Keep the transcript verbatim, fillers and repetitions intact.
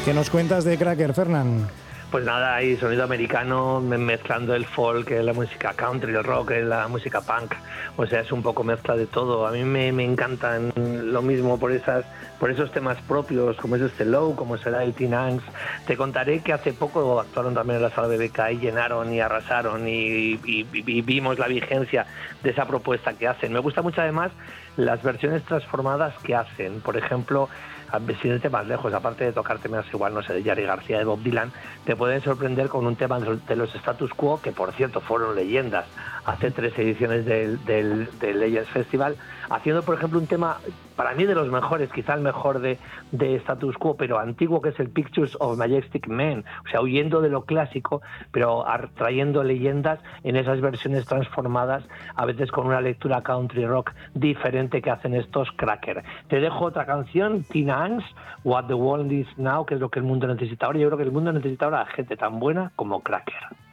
¿Qué nos cuentas de Cracker, Fernán? Pues nada, hay sonido americano mezclando el folk, la música country, el rock, la música punk. O sea, es un poco mezcla de todo. A mí me, me encantan lo mismo por esas, por esos temas propios, como es este Low, como será el Teen Angst. Te contaré que hace poco actuaron también en la sala B B K y llenaron y arrasaron y, y, y vimos la vigencia de esa propuesta que hacen. Me gusta mucho además las versiones transformadas que hacen. Por ejemplo, sin irte más lejos, aparte de tocar temas igual, no sé, de Jerry García, de Bob Dylan, te pueden sorprender con un tema de los Status Quo, que por cierto fueron leyendas hace tres ediciones del, del, del Legends Festival, haciendo por ejemplo un tema para mí de los mejores, quizá el mejor de, de Status Quo, pero antiguo, que es el Pictures of Majestic Men, o sea, huyendo de lo clásico, pero trayendo leyendas en esas versiones transformadas, a veces con una lectura country rock diferente que hacen estos Cracker. Te dejo otra canción, Teen Angst, What the World Is Now, que es lo que el mundo necesita ahora. Yo creo que el mundo necesita ahora a gente tan buena como Cracker.